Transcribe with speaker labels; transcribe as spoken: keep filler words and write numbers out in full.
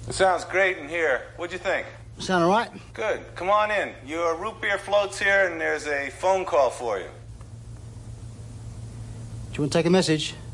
Speaker 1: It sounds great in here. What'd you think?
Speaker 2: Sound all right?
Speaker 1: Good. Come on in. Your root beer floats here, and there's a phone call for you.
Speaker 2: Do you want to take a message?